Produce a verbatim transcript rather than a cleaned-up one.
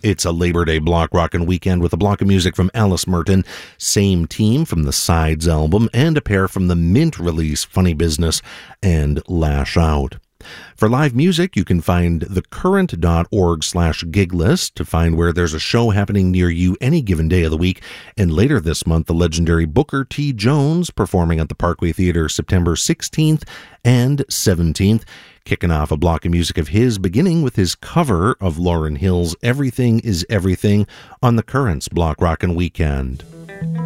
It's a Labor Day block rockin' weekend with a block of music from Alice Merton, same team from the Sides album, and a pair from the Mint release Funny Business and Lash Out. For live music, you can find thecurrent.org slash gig list to find where there's a show happening near you any given day of the week. And later this month, the legendary Booker T. Jones performing at the Parkway Theater September sixteenth and seventeenth. Kicking off a block of music of his, beginning with his cover of Lauryn Hill's Everything is Everything on the Current's Block Rockin' Weekend.